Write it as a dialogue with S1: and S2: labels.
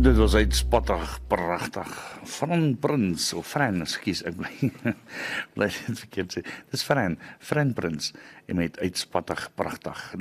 S1: Dit was uitspattig, pragtig. Fran Prins, of Fran, ekskuus, ek bly dit verkeerd sê. Dis Fran Prins, en met uitspattig, pragtig.